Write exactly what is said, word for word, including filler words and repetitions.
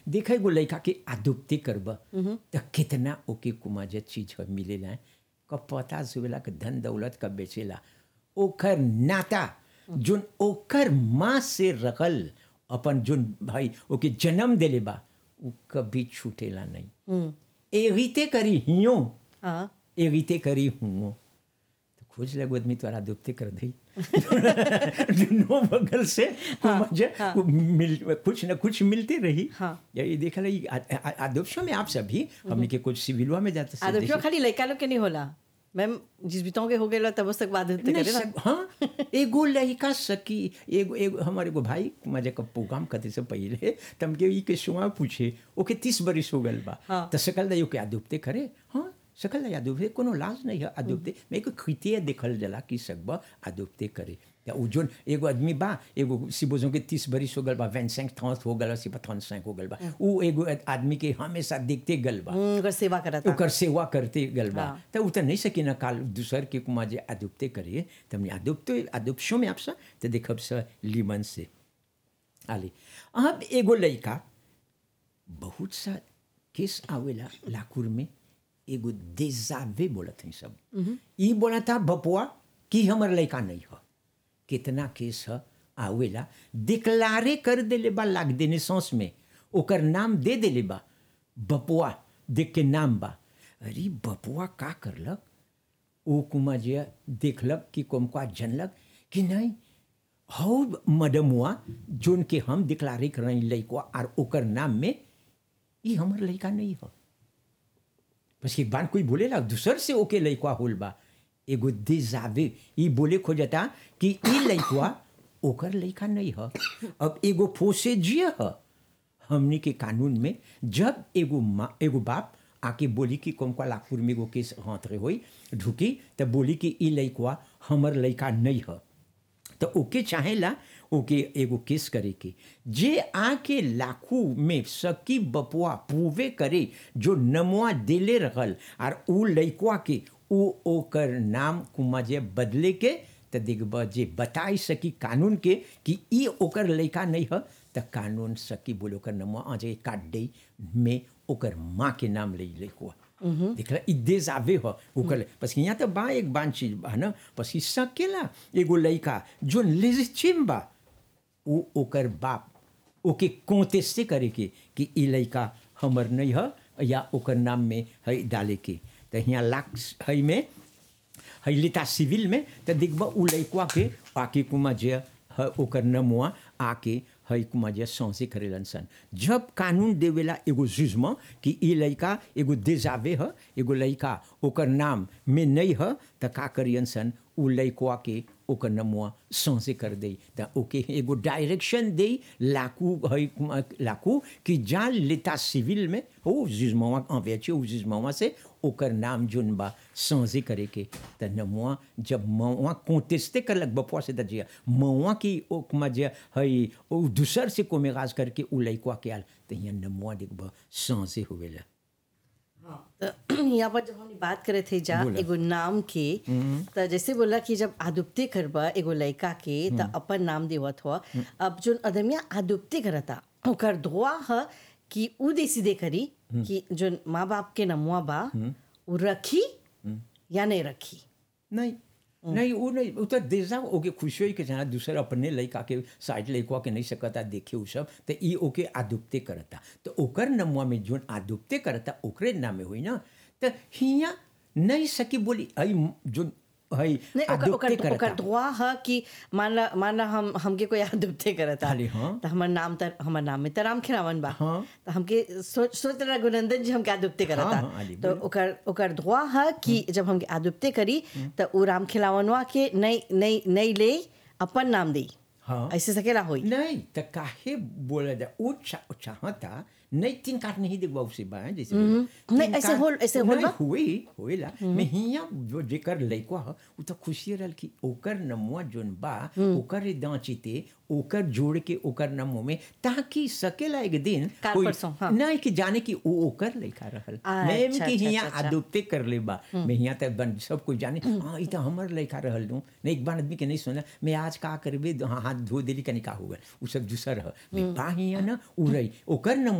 देखा एगो लड़का के आदुप्ते करब त कितना ओके कुमाजे चीज ह मिलेला कब पता चलेला कि धन दौलत कब बेचेला ओकर नाता जोन ओकर माँ से रखल अपन जोन भाई ओके जन्म देले बा उ कभी छूटेला नहीं एगिते करी हियो हाँ एगिते करी हुओ तो खोज लगो आदमी तोरा दुपते कर दई दोनों बगल से मुझे मिल कुछ न कुछ मिलते रही हाँ। यही देखा रही आदर्शों में आप सभी हमने के कुछ सिविलवा में जाते से आदर्शों खाली लड़का लोग के नहीं होला मैम जिस बिताओ के हो गए तब उस तक बात होते करे ना हाँ एगो लड़का सकी एगो एगो हमारे एगो भाई मजे का प्रोग्राम करते से पहले तम के ई के सुआ पूछे ओके तीस बरिस हो गल बा हाँ। त सकल दा यो के आदुपते करे हाँ सकल दा आदुपते कोनो लाज नहीं है आदुपते मैं को कृत्य देखल जला कि सकबा आदुपते करे या उ जोन एगो आदमी बा एगो सिबोजों के तीस बरिस हो गल बा पच्चीस तीस हो गल सिपा पैंतीस हो गल बा उ एगो आदमी के हमेशा देखते गल बा ओकर सेवा करता ओकर सेवा करते गल बा हाँ। त उ त नहीं सकी ना काल दूसर के कुमा जे आदुपते करे त हमने आदुपते आदुपशो में आपसा त देखब स लीमन से आले अब एगो लड़का बहुत सा केस आवेला लाकुर में एगो देजावे बोलत हैं सब ई बोलता बपुआ कि हमर लड़का नहीं है कितना केस है आवेला डिक्लारे कर देले बा लाग देने सांस में ओकर नाम दे देले बा बपुआ देख के नाम बा अरे बपुआ का करलक ओ कुमा जे देखलक कि कोमका जनलक कि नहीं हौ मडमुआ जोन के हम डिक्लारे कर रही लड़का और ओकर नाम में ई हमर लड़का नहीं है बस एक बार कोई बोलेला दूसर से ओके लड़का होल बा एगो देजावे ई बोले खोजता कि ई लड़का ओकर लड़का नहीं है अब एगो फोसे जिया है हमनी के कानून में जब एगो माँ एगो बाप आके बोली कि कोमका लाखपुर में एगो केस हाथ रे होई ढुकी तब बोली कि ई लड़का हमर लड़का नहीं है तो ओके चाहेला ओके एगो केस करे के जे आके लाखू में सकी बपुआ पूवे करे जो नमुआ देले रहल और उ लड़का के उ ओकर नाम कुमा जे बदले के त देखब जे बताई सकी कानून के कि ई ओकर लड़का नहीं है त कानून सकी बोलो ओकर नमुआ आजे काट दे में ओकर माँ के नाम ले लड़का देखला ई देजावे हो ओकर बस यहाँ तो बा एक बान चीज बा ना बस ई सकेला एगो लड़का जो लेजिटिम बा उ ओकर बाप ओके कोंटेस्टे करे के कि ई लड़का हमर नहीं है या ओकर नाम में है डाले के तो यहाँ लाख है में है लेता सिविल में तो देखबा उ लड़का के आके कुमा जे है ओकर नमुआ आके है कुमा जे सौंसे करेलन सन जब कानून देवेला एगो जुजमा कि ई लड़का एगो देजावे है एगो लड़का ओकर नाम में नहीं है तो का करियन सन उ लड़का के ओकर नमुआ सौंसे कर दे त ओके एगो डायरेक्शन दे लाकू है लाकू कि जान लेता सिविल में हो जुजमावा अवेचे उ जुजमावा से ओकर नाम जोन बा सौंसे करे के त नमुआ जब मवा कोंटेस्टे करलक बपुआ से दजिया मवा की ओकमा जे है ओ दूसर से को मेगाज करके उ लड़का के आल त यहाँ नमुआ देखब सौंसे होवेला तो यहाँ पर जब हम बात करे थे जा एगो नाम के तो जैसे बोला कि जब आदुप्ते करबा एगो लड़का के तो अपन नाम देवत हुआ अब जो अदमिया आदुप्ते करता ओकर दुआ है कि उ दे सीधे करी कि जो माँ बाप के नमुआ बा उ रखी या नहीं रखी नहीं नहीं वो नहीं वो तो देजा ओके खुशी हुई कि जहाँ दूसरा अपने लड़का के साइड लड़का के नहीं सकता देखे उ सब तो ई ओके आदुप्ते करता तो ओकर नमुआ में जोन आदुप्ते करता ओकरे नाम में हुई ना तो हिया नहीं सकी बोली आई जो है नहीं ओकर ओकर ओकर दुआ है कि मान ला मान ला हम हमके कोई आदुप्ते करता हाँ तो हमार नाम तर हमार नाम में तो राम खिरावन बा हाँ तो हमके सोच सोच रहा गुनंदन जी हमके आदुप्ते करता हाँ, हाँ, आली, तो ओकर ओकर दुआ है कि जब हमके आदुप्ते करी तो उ राम खिलावनवा के नहीं नहीं नहीं ले अपन नाम दे हाँ ऐसे सकेला होई नहीं तो काहे बोला जा वो चाहता नहीं तीन काट नहीं देखबा उसे बा जैसे नहीं ऐसे होल ऐसे होल बा हुई होइला मैं हिया जो जेकर लइका ह उ तो खुशी रहल कि ओकर नमुआ जोन बा ओकर दांचीते ओकर जोड़ के ओकर नमो में ताकि सकेला एक दिन कोई हाँ। नहीं कि जाने कि वो ओकर लइका रहल मैं अच्छा, कि अच्छा, हिया अच्छा, आदुप्ते कर ले बा मैं हिया तक बन सब कोई जाने हां ई तो हमर लइका रहल दू नहीं एक बार आदमी के नहीं सुना मैं आज का करबे हाथ धो देली कनी का हो गए उ सब दूसर ह मैं बा हिया ना उरई ओकर नमो